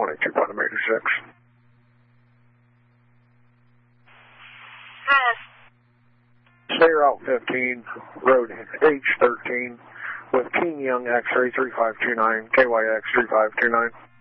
22 Panamera 6. Stay Route 15, Road H13, with King Young X-Ray 3529, KYX 3529.